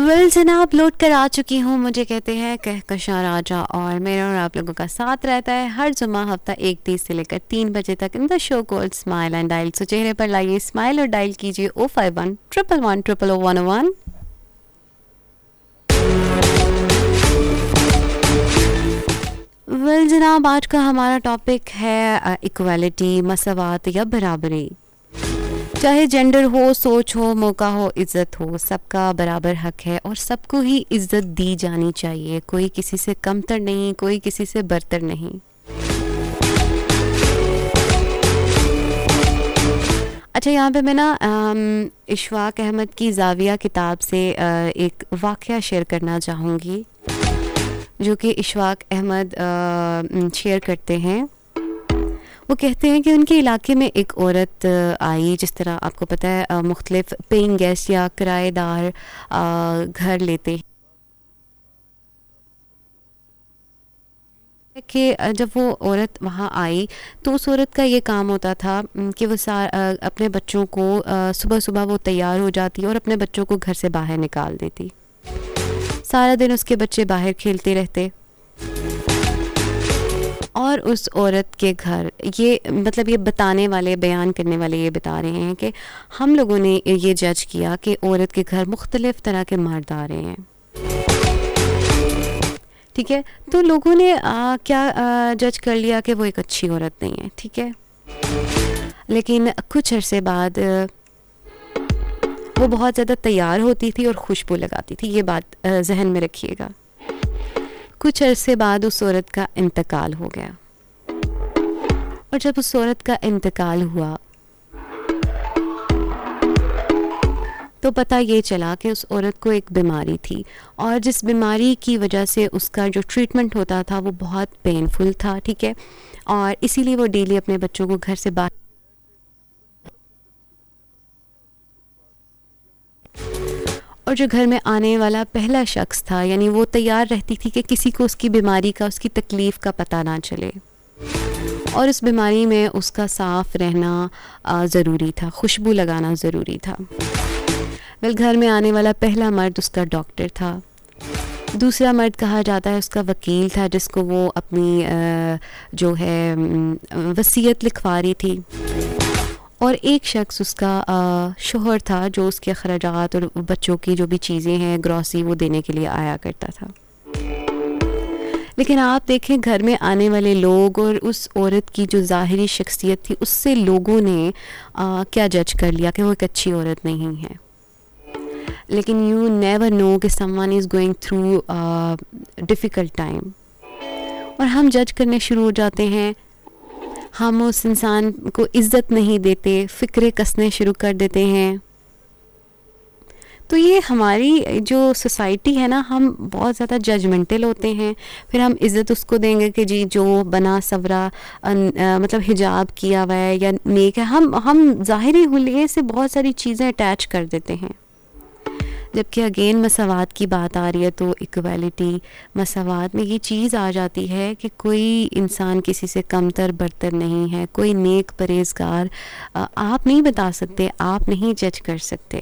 जना अपलोड कर आ चुकी हूँ। मुझे कहते हैं कहकशां राजा, और मेरा और आप लोगों का साथ रहता है हर जुमा हफ्ता 1:30 से लेकर 3 बजे तक in the show called smile and dial. सो चेहरे पर लाइए स्माइल और डायल कीजिए 051 111 वेल जनाब, आज का हमारा टॉपिक है इक्वालिटी, मसावात या बराबरी। चाहे जेंडर हो, सोच हो, मौका हो, इज़्ज़त हो, सबका बराबर हक है और सबको ही इज़्ज़त दी जानी चाहिए। कोई किसी से कमतर नहीं, कोई किसी से बरतर नहीं। अच्छा, यहाँ पे मैं ना इशफाक अहमद की ज़ाविया किताब से एक वाक़या शेयर करना चाहूँगी, जो कि इशफाक अहमद शेयर करते हैं। वो कहते हैं कि उनके इलाके में एक औरत आई, जिस तरह आपको पता है मुख्तलिफ पेइंग गेस्ट या किराएदार घर लेते हैं, कि जब वो औरत वहाँ आई तो उस औरत का ये काम होता था कि वो अपने बच्चों को सुबह सुबह वो तैयार हो जाती और अपने बच्चों को घर से बाहर निकाल देती। सारा दिन उसके बच्चे बाहर खेलते रहते और उस औरत के घर, ये मतलब ये बताने वाले, बयान करने वाले ये बता रहे हैं कि हम लोगों ने ये जज किया कि औरत के घर मुख्तलिफ़ तरह के मर्द आ रहे हैं। ठीक है, तो लोगों ने क्या जज कर लिया कि वो एक अच्छी औरत नहीं है। ठीक है, लेकिन कुछ अरसे बाद वो बहुत ज़्यादा तैयार होती थी और खुशबू लगाती थी। ये बात जहन में रखिएगा। कुछ अरसे बाद उस औरत का इंतकाल हो गया, और जब उस औरत का इंतकाल हुआ तो पता ये चला कि उस औरत को एक बीमारी थी, और जिस बीमारी की वजह से उसका जो ट्रीटमेंट होता था वो बहुत पेनफुल था। ठीक है, और इसीलिए वो डेली अपने बच्चों को घर से बाहर, और जो घर में आने वाला पहला शख्स था, यानी वो तैयार रहती थी कि किसी को उसकी बीमारी का, उसकी तकलीफ़ का पता ना चले, और उस बीमारी में उसका साफ़ रहना ज़रूरी था, खुशबू लगाना ज़रूरी था। वेल, घर में आने वाला पहला मर्द उसका डॉक्टर था। दूसरा मर्द कहा जाता है उसका वकील था, जिसको वो अपनी जो है वसीयत लिखवा रही थी। और एक शख्स उसका शोहर था, जो उसके अखराजात और बच्चों की जो भी चीज़ें हैं, ग्रॉसरी, वो देने के लिए आया करता था। लेकिन आप देखें, घर में आने वाले लोग और उस औरत की जो ज़ाहिरी शख्सियत थी, उससे लोगों ने क्या जज कर लिया कि वो एक अच्छी औरत नहीं है। लेकिन यू नेवर नो कि someone is going through difficult time, और हम जज करने शुरू हो जाते हैं। हम उस इंसान को इज़्ज़त नहीं देते, फ़िक्रे कसने शुरू कर देते हैं। तो ये हमारी जो सोसाइटी है ना, हम बहुत ज़्यादा जजमेंटल होते हैं। फिर हम इज़्ज़त उसको देंगे कि जी जो बना सवरा मतलब हिजाब किया हुआ है या नेक है। हम ज़ाहिरी हुलिये से बहुत सारी चीज़ें अटैच कर देते हैं। जबकि अगेन मसावात की बात आ रही है तो इक्वालिटी, मसावात में ये चीज़ आ जाती है कि कोई इंसान किसी से कमतर बरतर नहीं है। कोई नेक परहेज़गार आप नहीं बता सकते, आप नहीं जज कर सकते।